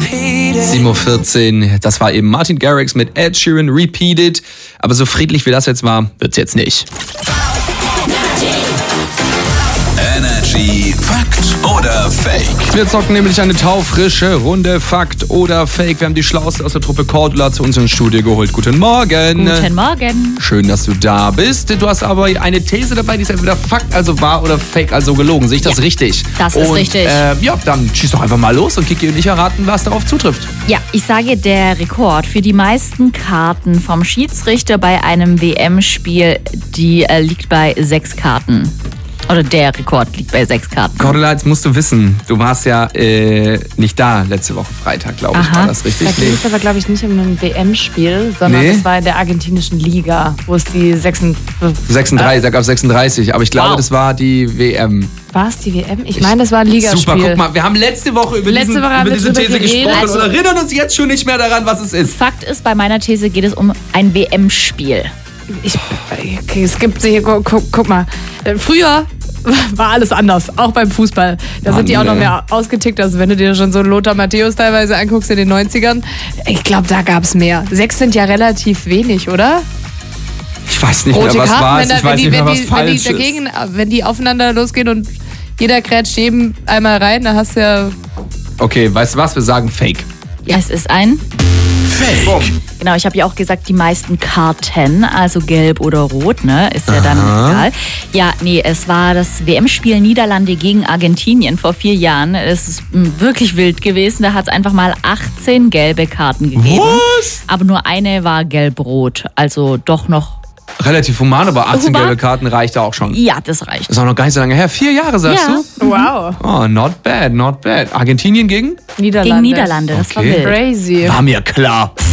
7:14 Uhr, das war eben Martin Garrix mit Ed Sheeran, Repeated. Aber so friedlich wie das jetzt war, wird's jetzt nicht. Energy Fakt oder Fake? Wir zocken nämlich eine taufrische Runde Fakt oder Fake. Wir haben die Schlauste aus der Truppe Cordula zu uns ins Studio geholt. Guten Morgen. Guten Morgen. Schön, dass du da bist. Du hast aber eine These dabei, die ist entweder Fakt, also wahr, oder Fake, also gelogen. Sehe ich das richtig? Das ist richtig. Ja, dann schieß doch einfach mal los und Kiki und ich erraten, was darauf zutrifft. Ja, ich sage, der Rekord für die meisten Karten vom Schiedsrichter bei einem WM-Spiel, die liegt bei 6 Karten. Oder der Rekord liegt bei 6 Karten. Cordula, jetzt musst du wissen, du warst ja nicht da letzte Woche Freitag, glaube ich. War das richtig? Da ging es aber, glaube ich, nicht um ein WM-Spiel, sondern es war in der argentinischen Liga, wo es die 36, da gab es 36, aber ich glaube, das war die WM. War es die WM? Ich meine, das war ein Ligaspiel. Super, guck mal, wir haben letzte Woche über diese These gesprochen und erinnern uns jetzt schon nicht mehr daran, was es ist. Fakt ist, bei meiner These geht es um ein WM-Spiel. Es gibt hier, guck mal, früher war alles anders, auch beim Fußball. Da sind die auch noch mehr ausgetickt, also wenn du dir schon so Lothar Matthäus teilweise anguckst in den 90ern. Ich glaube, da gab es mehr. 6 sind ja relativ wenig, oder? Ich weiß nicht mehr, was war es. Ich weiß nicht mehr, was falsch ist. Wenn die aufeinander losgehen und jeder grätscht jedem einmal rein, dann hast du ja... Okay, weißt du was? Wir sagen Fake. Ja. Es ist ein... Fake. Boom. Genau, ich habe ja auch gesagt, die meisten Karten, also gelb oder rot, ne, ist ja dann egal. Ja, nee, es war das WM-Spiel Niederlande gegen Argentinien vor 4 Jahren. Es ist wirklich wild gewesen. Da hat es einfach mal 18 gelbe Karten gegeben. Was? Aber nur eine war gelb-rot, also doch noch... Relativ human, aber 18 gelbe Karten reicht auch schon. Ja, das reicht. Das ist auch noch gar nicht so lange her. 4 Jahre, sagst du? Wow. Oh, not bad, not bad. Argentinien gegen? Niederlande. Gegen Niederlande, das war wild. Crazy. War mir klar.